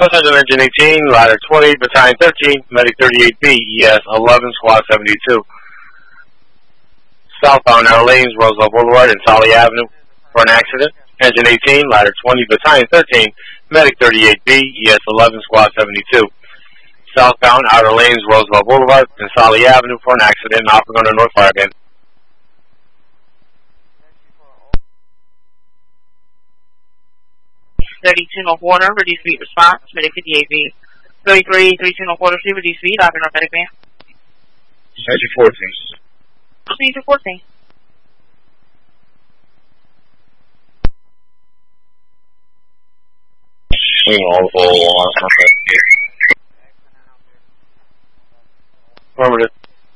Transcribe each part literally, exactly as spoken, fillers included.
Passenger Engine eighteen, Ladder twenty, Battalion thirteen, Medic thirty-eight B, E S eleven, Squad seventy-two. Southbound Outer Lanes, Roosevelt Boulevard, and Solly Avenue for an accident. Engine eighteen, Ladder twenty, Battalion thirteen, Medic thirty-eight B, E S eleven, Squad seventy-two. Southbound Outer Lanes, Roosevelt Boulevard, and Solly Avenue for an accident. Operating on the North Fireband. thirty-two North Water, reduce speed response, Medic fifty-eight B. thirty-three, thirty-two North Water, C, reduce speed, operating on Medic van. Engine fourteen. Procedure fourteen. Swing all the whole on something. Affirmative.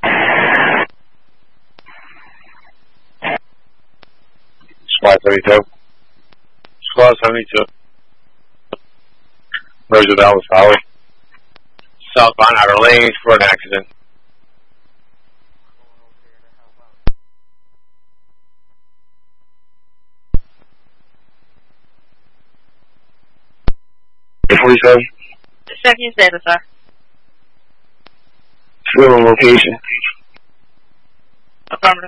Squad thirty-two. Squad seventy-two. Roger, that was Solly. Southbound Outer Lanes for an accident. forty-seven. Second status, sir. Still on location. Affirmative.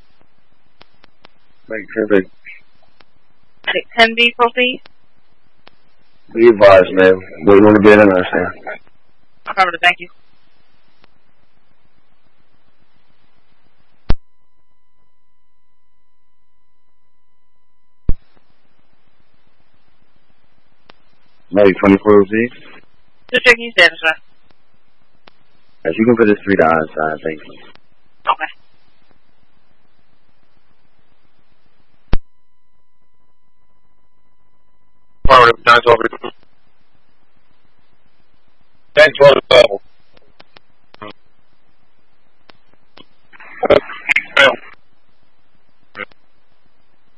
Make sure they Medic ten B, proceed. be advised, man. Wait on the bid and understand. Affirmative, thank you. Medic twenty-four Z. Just checking your status, sir. Yes, you can put this three dollars aside, thank you. Okay. Affirmative, nine twelve. ten twelve level.